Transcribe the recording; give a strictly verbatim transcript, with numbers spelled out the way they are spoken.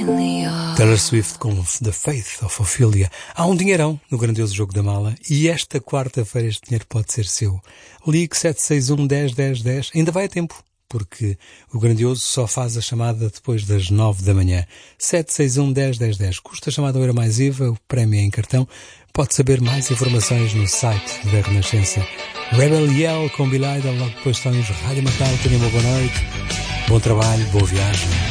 Taylor Swift com The Faith of Ophelia. Há um dinheirão no grandioso jogo da mala e esta quarta-feira este dinheiro pode ser seu. Ligue sete seis um, dez, dez, dez. Ainda vai a tempo, porque o grandioso só faz a chamada depois das nove da manhã. sete seis um, dez, dez, dez. Custa a chamada Euro mais I V A, o prémio é em cartão. Pode saber mais informações no site da Renascença. Rebel Yell com Billy Idol, logo depois estão os Rádio Macau. Tenham uma boa noite, bom trabalho, boa viagem.